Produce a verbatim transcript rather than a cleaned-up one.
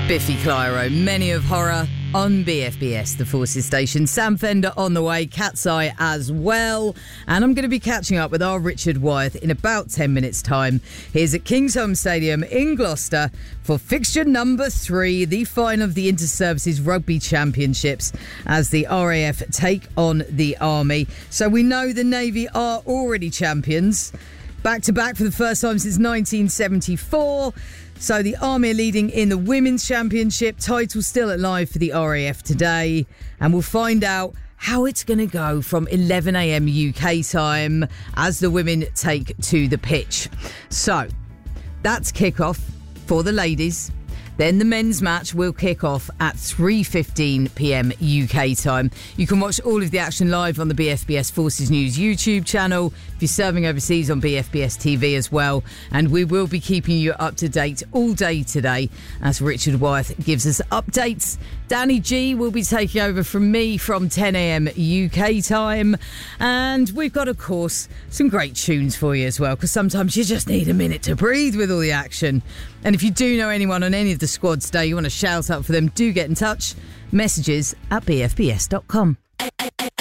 Biffy Clyro, Many of Horror on B F B S, the Forces station. Sam Fender on the way, Cat's Eye as well. And I'm going to be catching up with our Richard Wyeth in about ten minutes' time. Here's at Kingsholm Stadium in Gloucester for fixture number three, the final of the Inter-Services Rugby Championships, as the R A F take on the Army. So we know the Navy are already champions, back to back for the first time since nineteen seventy-four. So the Army are leading in the Women's Championship. Title still at live for the R A F today. And we'll find out how it's going to go from eleven a.m. U K time as the women take to the pitch. So that's kick-off for the ladies. Then the men's match will kick off at three fifteen p.m. U K time. You can watch all of the action live on the B F B S Forces News YouTube channel, if you're serving overseas on B F B S T V as well. And we will be keeping you up to date all day today as Richard Wyeth gives us updates. Danny G will be taking over from me from ten a.m. U K time. And we've got, of course, some great tunes for you as well, because sometimes you just need a minute to breathe with all the action. And if you do know anyone on any of the squads today, you want to shout out for them, do get in touch. Messages at b f b s dot com.